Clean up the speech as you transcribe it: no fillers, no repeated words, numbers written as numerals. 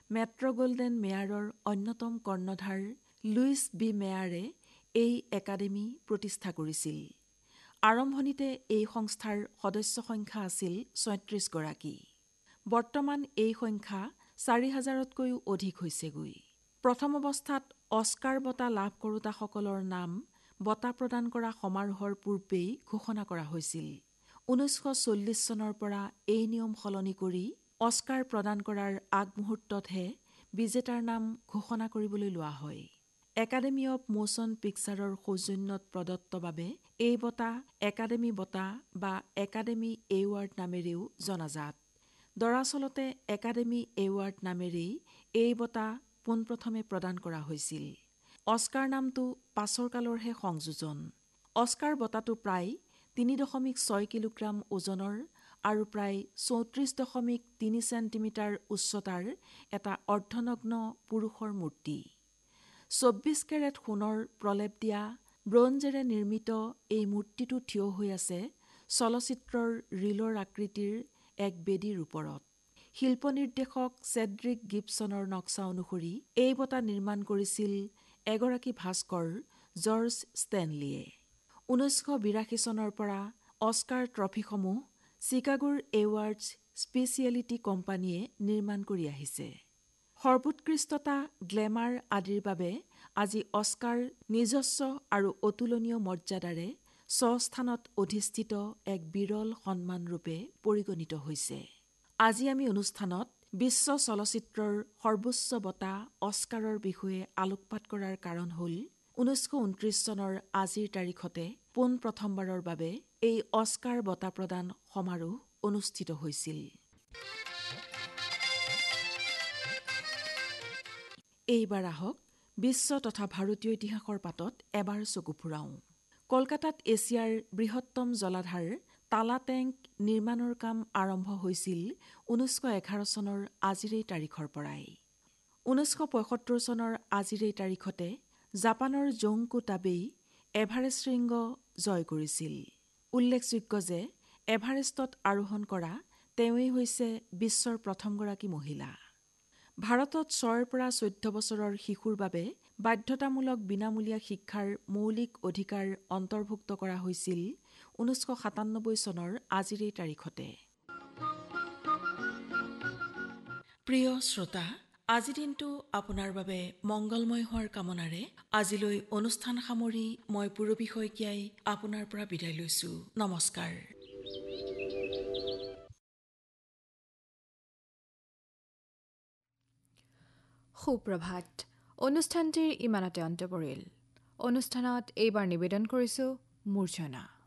Metro' golden মেয়াৰৰ অন্যতম কৰ্ণধাৰ Louis B মেয়াৰে এই academy প্ৰতিষ্ঠা কৰিছিল। আৰম্ভণিতে এই সংস্থাৰ সদস্য সংখ্যা আছিল ৩৬ গৰাকী। বৰ্তমান এই সংখ্যা ৪,০০০তকৈও অধিক হৈছেগৈ। প্ৰথম অৱস্থাত অস্কাৰ বঁটা লাভ কৰোতাসকলৰ নাম বঁটা প্ৰদান কৰা সমাৰোহৰ পূৰ্বেই ঘোষণা কৰা হৈছিল। ১৯৪০ চনৰ পৰা এই নিয়ম সলনি কৰি অস্কাৰ প্ৰদান কৰাৰ আগমুহূৰ্ততহে বিজেতাৰ নাম ঘোষণা কৰিবলৈ লোৱা হয়। একাডেমি অৱ মোশ্যন পিকচাৰৰ সৌজন্যত প্ৰদত্ত বাবে এই বঁটা একাডেমি বঁটা বা একাডেমি এৱাৰ্ড নামেৰেও জনাজাত। দৰাচলতে একাডেমি এৱাৰ্ড নামেৰেই এই বঁটা পোনপ্ৰথমে প্ৰদান কৰা হৈছিল। অস্কাৰ নামটো পাছৰ কালৰহে সংযোজন। অস্কাৰ বঁটাটো প্ৰায় ৩.৬ কিলোগ্ৰাম ওজনৰ আৰু প্ৰায় ৩৪.৩ চেণ্টিমিটাৰ উচ্চতাৰ এটা অৰ্ধনগ্ন পুৰুষৰ মূৰ্তি। ২৪ কেৰেট সোণৰ প্ৰলেপ দিয়া ব্ৰঞ্জেৰে নিৰ্মিত এই মূৰ্তিটো থিয় হৈ আছে চলচ্চিত্ৰৰ ৰীলৰ আকৃতিৰ এক বেদীৰ ওপৰত। শিল্প নিৰ্দেশক চেড্ৰিক গিবছনৰ নক্সা অনুসৰি এই বঁটা নিৰ্মাণ কৰিছিল এগৰাকী ভাস্কৰ জৰ্জ ষ্টেনলীয়ে। ১৯৮২ চনৰ পৰা অস্কাৰ ট্ৰফিসমূহ চিকাগোৰ এৱাৰ্ডছ স্পেচিয়েলিটি কোম্পানীয়ে নিৰ্মাণ কৰি আহিছে। সৰ্বোৎকৃষ্টতা, গ্লেমাৰ আদিৰ বাবে আজি অস্কাৰ নিজস্ব আৰু অতুলনীয় মৰ্যাদাৰে স্বস্থানত অধিষ্ঠিত এক বিৰল সন্মানৰূপে পৰিগণিত হৈছে। আজি আমি অনুষ্ঠানত বিশ্ব চলচ্চিত্ৰৰ সৰ্বোচ্চ বঁটা অস্কাৰৰ বিষয়ে আলোকপাত কৰাৰ কাৰণ হ'ল ১৯২৯ চনৰ আজিৰ তাৰিখতে পোনপ্ৰথমবাৰৰ বাবে এই অস্কাৰ বঁটা প্ৰদান সমাৰোহ অনুষ্ঠিত হৈছিল। এইবাৰ আহক বিশ্ব তথা ভাৰতীয় ইতিহাসৰ পাতত এবাৰ চকু ফুৰাওঁ। কলকাতাত এছিয়াৰ বৃহত্তম জলাধাৰ টালা টেংক নিৰ্মাণৰ কাম আৰম্ভ হৈছিল ১৯১১ চনৰ আজিৰ এই তাৰিখৰ পৰাই। ১৯৭৫ চনৰ আজিৰ এই তাৰিখতে জাপানৰ জোংকো টাবেই এভাৰেষ্ট শৃংগ জয় কৰিছিল। উল্লেখযোগ্য যে এভাৰেষ্টত আৰোহণ কৰা তেওঁৱেই হৈছে বিশ্বৰ প্ৰথমগৰাকী মহিলা। ভাৰতত ৬ৰ পৰা ১৪ বছৰৰ শিশুৰ বাবে বাধ্যতামূলক বিনামূলীয়া শিক্ষাৰ মৌলিক অধিকাৰ অন্তৰ্ভুক্ত কৰা হৈছিল ১৯৯৭ চনৰ আজিৰ এই তাৰিখতে। প্ৰিয় শ্ৰোতা, আজি দিনটো আপোনাৰ বাবে মংগলময় হোৱাৰ কামনাৰে আজিলৈ অনুষ্ঠান সামৰি মই পূৰবী শইকীয়াই আপোনাৰ পৰা বিদায় লৈছো। নমস্কাৰ। সুপ্ৰভাত। অনুষ্ঠানটিৰ ইমানতে অন্ত পৰিল। অনুষ্ঠানত এইবাৰ নিবেদন কৰিছো মূৰ্ছনা।